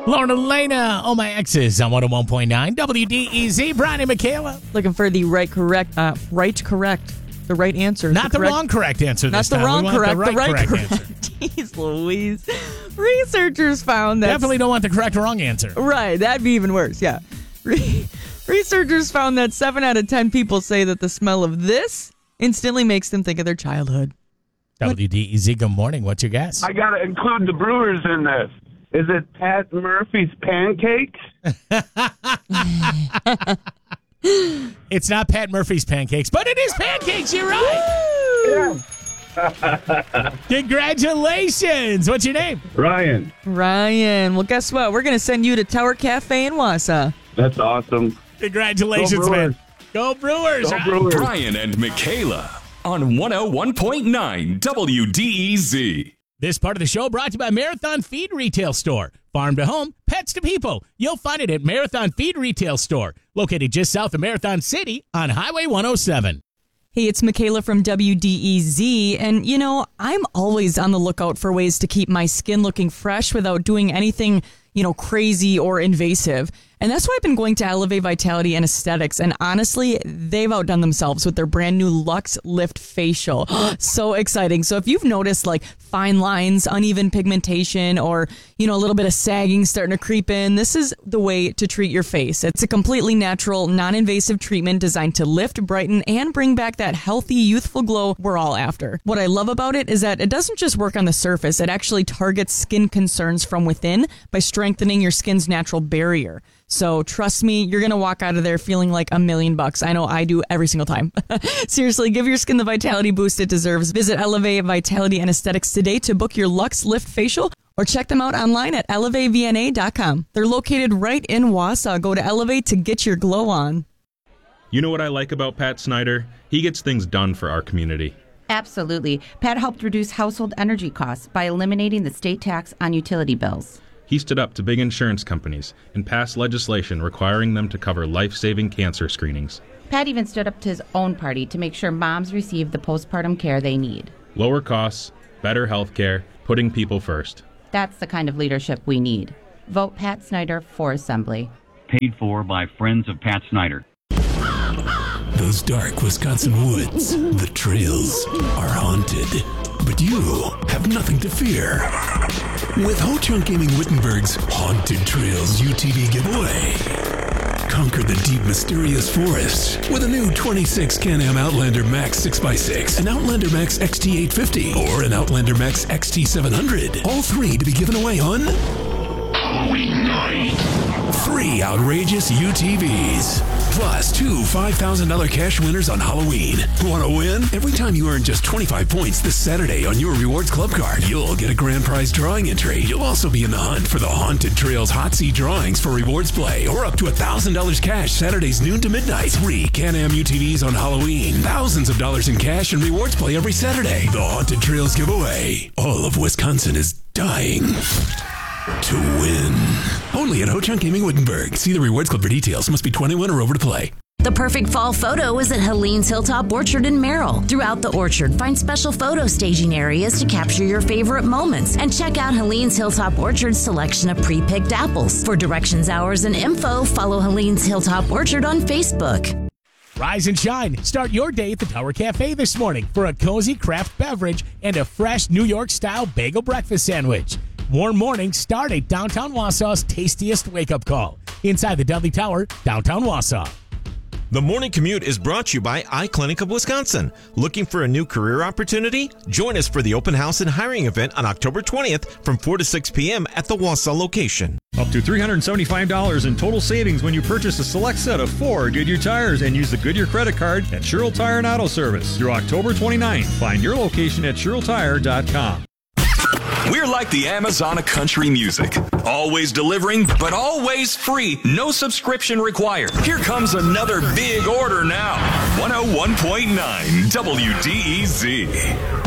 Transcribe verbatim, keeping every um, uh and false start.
Lauren Elena, Oh My Exes on one oh one point nine W D E Z. Brian and Michaela. Looking for the right correct, uh, right correct, the right answer. Not the, correct, wrong correct answer Not this the time. wrong We want correct, the right, the right correct, correct answer. Jeez Louise. Researchers found that... Definitely don't want the correct or wrong answer. Right, that'd be even worse, yeah. Re- Researchers found that seven out of ten people say that the smell of this instantly makes them think of their childhood. W D E Z, good morning. What's your guess? I got to include the Brewers in this. Is it Pat Murphy's pancakes? It's not Pat Murphy's pancakes, but it is pancakes. You're right. Yeah. Congratulations. What's your name? Ryan. Ryan. Well, guess what? We're going to send you to Tower Cafe in Wausau. That's awesome. Congratulations, Go man. Go Brewers. Go Brewers. Brian and Michaela on one oh one point nine W D E Z. This part of the show brought to you by Marathon Feed Retail Store. Farm to home, pets to people. You'll find it at Marathon Feed Retail Store, located just south of Marathon City on Highway one oh seven. Hey, it's Michaela from W D E Z, and you know, I'm always on the lookout for ways to keep my skin looking fresh without doing anything, you know, crazy or invasive. And that's why I've been going to Elevate Vitality and Aesthetics. And honestly, they've outdone themselves with their brand new Luxe Lift Facial. So exciting. So if you've noticed like fine lines, uneven pigmentation, or, you know, a little bit of sagging starting to creep in, this is the way to treat your face. It's a completely natural, non-invasive treatment designed to lift, brighten, and bring back that healthy, youthful glow we're all after. What I love about it is that it doesn't just work on the surface. It actually targets skin concerns from within by strengthening your skin's natural barrier. So trust me, you're going to walk out of there feeling like a million bucks. I know I do every single time. Seriously, give your skin the vitality boost it deserves. Visit Elevate Vitality and Aesthetics today to book your Luxe Lift Facial or check them out online at elevate v n a dot com. They're located right in Wausau. Go to Elevate to get your glow on. You know what I like about Pat Snyder? He gets things done for our community. Absolutely. Pat helped reduce household energy costs by eliminating the state tax on utility bills. He stood up to big insurance companies and passed legislation requiring them to cover life-saving cancer screenings. Pat even stood up to his own party to make sure moms receive the postpartum care they need. Lower costs, better health care, putting people first. That's the kind of leadership we need. Vote Pat Snyder for Assembly. Paid for by Friends of Pat Snyder. Those dark Wisconsin woods, the trails, are haunted. But you have nothing to fear. With Ho-Chunk Gaming Wittenberg's Haunted Trails U T V giveaway. Conquer the deep, mysterious forest with a new twenty-six Can-Am Outlander Max six by six, an Outlander Max X T eight fifty, or an Outlander Max X T seven hundred. All three to be given away on Halloween night. Three outrageous U T Vs. Plus two five thousand dollars cash winners on Halloween. Want to win? Every time you earn just twenty-five points this Saturday on your Rewards Club card, you'll get a grand prize drawing entry. You'll also be in the hunt for the Haunted Trails Hot Seat drawings for rewards play, or up to one thousand dollars cash Saturdays noon to midnight. Three Can-Am U T Vs on Halloween. Thousands of dollars in cash and rewards play every Saturday. The Haunted Trails giveaway. All of Wisconsin is dying to win. Only at Ho-Chunk Gaming Wittenberg. See the Rewards Club for details. Must be twenty-one or over to play. The perfect fall photo is at Helene's Hilltop Orchard in Merrill. Throughout the orchard, find special photo staging areas to capture your favorite moments. And check out Helene's Hilltop Orchard's selection of pre-picked apples. For directions, hours, and info, follow Helene's Hilltop Orchard on Facebook. Rise and shine. Start your day at the Tower Cafe this morning for a cozy craft beverage and a fresh New York-style bagel breakfast sandwich. Warm mornings start at downtown Wausau's tastiest wake-up call. Inside the Dudley Tower, downtown Wausau. The Morning Commute is brought to you by iClinic of Wisconsin. Looking for a new career opportunity? Join us for the open house and hiring event on October twentieth from four to six p.m. at the Wausau location. Up to three hundred seventy-five dollars in total savings when you purchase a select set of four Goodyear tires and use the Goodyear credit card at Sherrill Tire and Auto Service through October twenty-ninth. Find your location at sherrill tire dot com. We're like the Amazon of country music. Always delivering, but always free. No subscription required. Here comes another big order now. one oh one point nine W D E Z.